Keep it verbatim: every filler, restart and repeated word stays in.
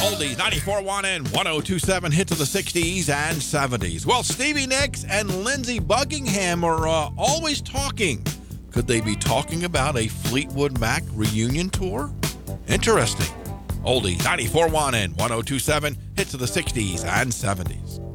Oldies, ninety-four point one and one oh two point seven hits of the sixties and seventies. Well, Stevie Nicks and Lindsey Buckingham are uh, always talking. Could they be talking about a Fleetwood Mac reunion tour? Interesting. Oldies, ninety-four point one and one oh two point seven hits of the sixties and seventies.